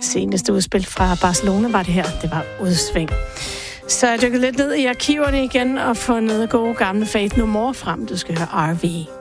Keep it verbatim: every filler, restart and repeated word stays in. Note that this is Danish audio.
seneste udspil fra Barcelona var det her. Det var Udsving. Så jeg dykkede lidt ned i arkiverne igen og fundet gode gamle Faith No More frem. Du skal høre R V.